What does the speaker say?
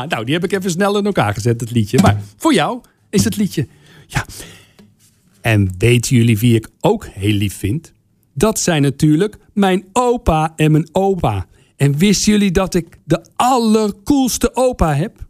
Ja, nou, die heb ik even snel in elkaar gezet, het liedje. Maar voor jou is het liedje. Ja. En weten jullie wie ik ook heel lief vind? Dat zijn natuurlijk mijn opa en mijn opa. En wisten jullie dat ik de allercoolste opa heb?